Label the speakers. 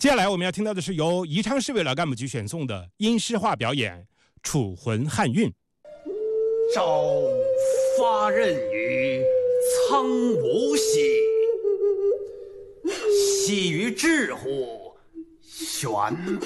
Speaker 1: 接下来我们要听到的是由宜昌市委老干部局选送的音诗画表演《楚魂汉韵》。
Speaker 2: 朝发轫于苍梧兮，兮于治乎玄